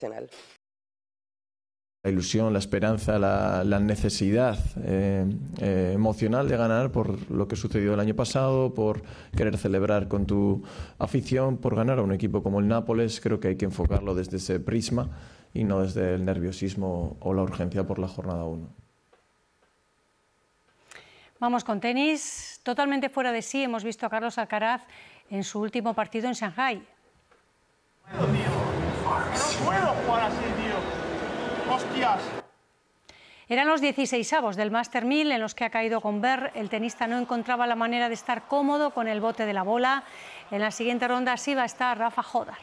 La ilusión, la esperanza, la necesidad emocional de ganar por lo que sucedió el año pasado, por querer celebrar con tu afición, por ganar a un equipo como el Nápoles. Creo que hay que enfocarlo desde ese prisma y no desde el nerviosismo o la urgencia por la jornada 1. Vamos con tenis. Totalmente fuera de sí hemos visto a Carlos Alcaraz en su último partido en Shanghái. No puedo jugar así, tío. ¡Hostias! Eran los 16avos del Master 1000 en los que ha caído con Berr. El tenista no encontraba la manera de estar cómodo con el bote de la bola. En la siguiente ronda sí va a estar Rafa Jodar.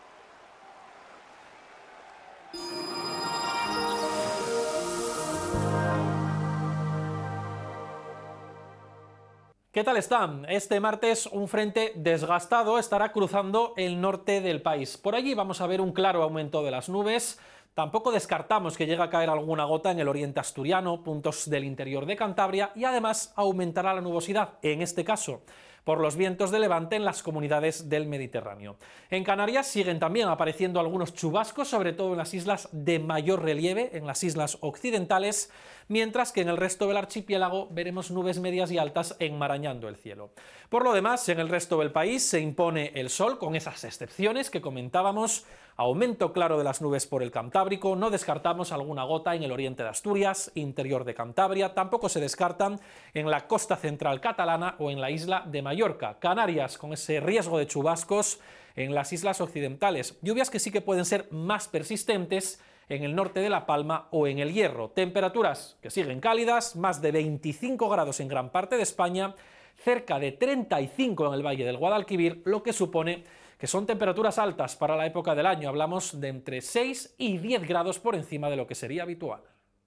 ¿Qué tal están? Este martes un frente desgastado estará cruzando el norte del país. Por allí vamos a ver un claro aumento de las nubes. Tampoco descartamos que llegue a caer alguna gota en el oriente asturiano, puntos del interior de Cantabria, y además aumentará la nubosidad, en este caso por los vientos de levante en las comunidades del Mediterráneo. En Canarias siguen también apareciendo algunos chubascos, sobre todo en las islas de mayor relieve, en las islas occidentales, mientras que en el resto del archipiélago veremos nubes medias y altas enmarañando el cielo. Por lo demás, en el resto del país se impone el sol, con esas excepciones que comentábamos, aumento claro de las nubes por el Cantábrico, no descartamos alguna gota en el oriente de Asturias, interior de Cantabria, tampoco se descartan en la costa central catalana o en la isla de Mallorca. Canarias, con ese riesgo de chubascos en las islas occidentales, lluvias que sí que pueden ser más persistentes en el norte de La Palma o en el Hierro. Temperaturas que siguen cálidas, más de 25 grados en gran parte de España, cerca de 35 en el Valle del Guadalquivir, lo que supone que son temperaturas altas para la época del año. Hablamos de entre 6 y 10 grados por encima de lo que sería habitual.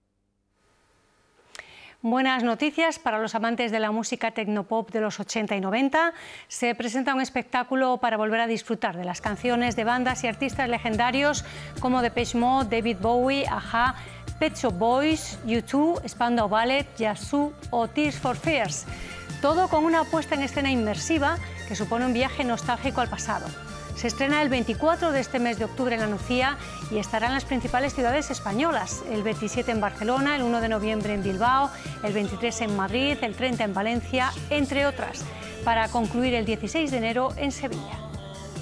Buenas noticias para los amantes de la música tecnopop de los 80 y 90. Se presenta un espectáculo para volver a disfrutar de las canciones de bandas y artistas legendarios como Depeche Mode, David Bowie, a-ha, Pet Shop Boys, U2, Spandau Ballet, Yazoo o Tears for Fears. Todo con una puesta en escena inmersiva que supone un viaje nostálgico al pasado. Se estrena el 24 de este mes de octubre en La Nucía y estará en las principales ciudades españolas, el 27 en Barcelona, el 1 de noviembre en Bilbao, el 23 en Madrid, el 30 en Valencia, entre otras, para concluir el 16 de enero en Sevilla.